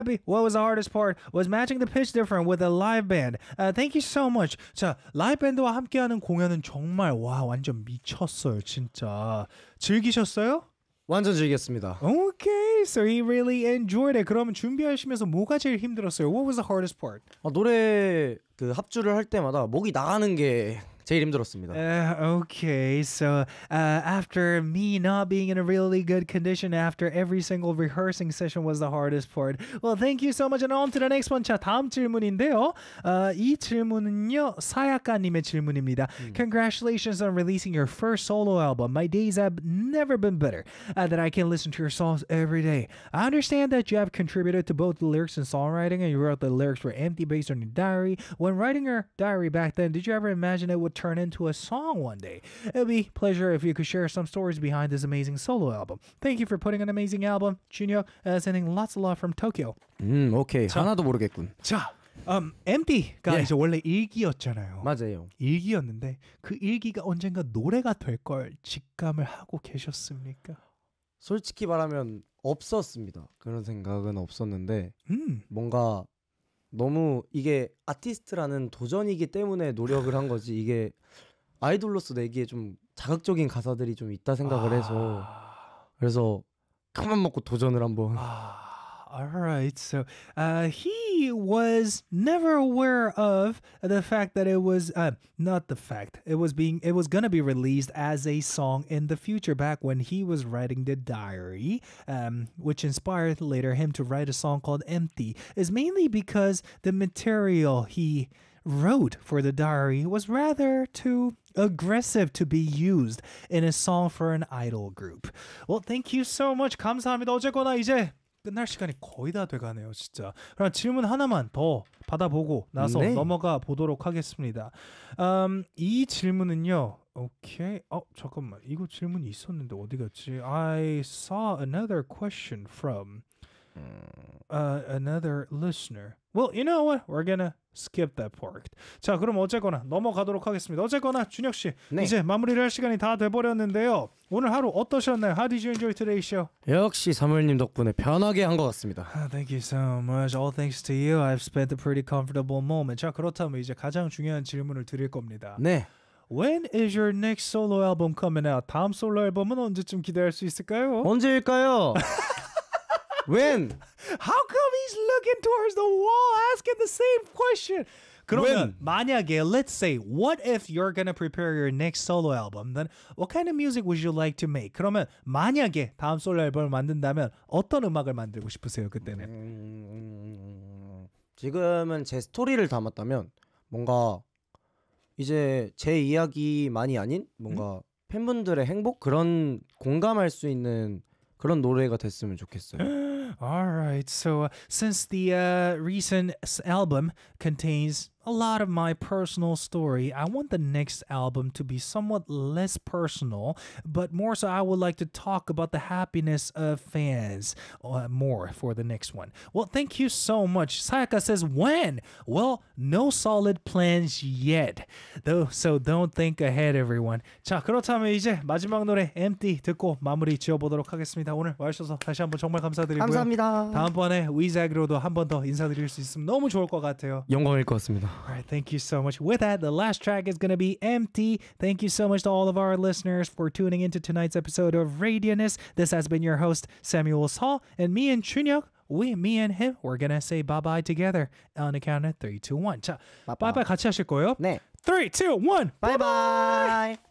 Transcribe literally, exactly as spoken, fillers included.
What was the hardest part? Was matching the pitch different with a live band. Uh, thank you so much. 자, 라이브 밴드와 함께하는 공연은 정말 와 완전 미쳤어요, 진짜. 즐기셨어요? 완전 즐겼습니다. Okay, so he really enjoyed it. 그러면 준비하시면서 뭐가 제일 힘들었어요? What was the hardest part? 아, 노래 그 합주를 할 때마다 목이 나가는 게 제일 힘들었습니다. Uh, okay, so uh, after me not being in a really good condition after every single rehearsing session was the hardest part. Well, thank you so much. And on to the next one. 자, 다음 질문인데요. Uh, 이 질문은요, 사야카님의 질문입니다. Mm. Congratulations on releasing your first solo album. My days have never been better. Uh, that I can listen to your songs every day. I understand that you have contributed to both the lyrics and songwriting, and you wrote the lyrics for Empty based on your diary. When writing your diary back then, did you ever imagine it would turn into a song one day? It would be a pleasure if you could share some stories behind this amazing solo album. Thank you for putting an amazing album. Junhyuk, uh, sending lots of love from Tokyo. 음, 오케이. 자, 하나도 모르겠군. 자, um, Empty가 예. 이제 원래 일기였잖아요. 맞아요. 일기였는데 그 일기가 언젠가 노래가 될 걸 직감을 하고 계셨습니까? 솔직히 말하면 없었습니다. 그런 생각은 없었는데 음. 뭔가 너무 이게 아티스트라는 도전이기 때문에 노력을 한 거지 이게 아이돌로서 내기에 좀 자극적인 가사들이 좀 있다 생각을 해서 그래서 큰맘 먹고 도전을 한번. All right, so uh, he was never aware of the fact that it was uh, not the fact it was being it was gonna be released as a song in the future back when he was writing the diary, um, which inspired later him to write a song called Empty. Is mainly because the material he wrote for the diary was rather too aggressive to be used in a song for an idol group. Well, thank you so much. 감사합니다. 어쨌거나 이제 끝날 시간이 거의 다 돼가네요, 진짜. 그럼 질문 하나만 더 받아보고 나서 네. 넘어가 보도록 하겠습니다. Um, 이 질문은요. 오케이. 어, 잠깐만. 이거 질문이 있었는데 어디 갔지? I saw another question from uh, another listener. Well, you know what? We're gonna skip that part. 자, 그럼 어쨌거나 넘어가도록 하겠습니다. 어쨌거나 준혁 씨, 네. 이제 마무리를 할 시간이 다 돼버렸는데요. 오늘 하루 어떠셨나요? How did you enjoy today's show? 역시 사무엘님 덕분에 편하게 한 것 같습니다. Thank you so much. All thanks to you. I've spent a pretty comfortable moment. 자, 그렇다면 이제 가장 중요한 질문을 드릴 겁니다. 네. When is your next solo album coming out? 다음 솔로 앨범은 언제쯤 기대할 수 있을까요? 언제일까요? When? How come he's looking towards the wall asking the same question? 그러면 When? 만약에 let's say what if you're gonna prepare your next solo album, then what kind of music would you like to make? 그러면 만약에 다음 솔로 앨범을 만든다면 어떤 음악을 만들고 싶으세요 그때는? 음, 지금은 제 스토리를 담았다면 뭔가 이제 제 이야기만이 아닌 뭔가 음? 팬분들의 행복 그런 공감할 수 있는 그런 노래가 됐으면 좋겠어요. All right. So uh, since the uh, recent album contains a lot of my personal story, I want the next album to be somewhat less personal, but more so I would like to talk about the happiness of fans uh, more for the next one. Well, thank you so much. Sayaka says, when? Well, no solid plans yet. Though, so don't think ahead, everyone. 자, 그렇다면 이제 마지막 노래 Empty 듣고 마무리 지어보도록 하겠습니다. 오늘 와주셔서 다시 한번 정말 감사드리고요. 감사합니다. 다음번에 위자기로도 한 번 더 인사드릴 수 있으면 너무 좋을 것 같아요. 영광일 것 같습니다. All right, thank you so much. With that, the last track is going to be Empty. Thank you so much to all of our listeners for tuning into tonight's episode of Radionist. This has been your host, Samuel Saul, and me and Chunhyuk, we, me and him, we're going to say bye-bye together on the count of three, two, one. 자, bye-bye 같이 하실 거예요? 네. three, two, one. Bye-bye.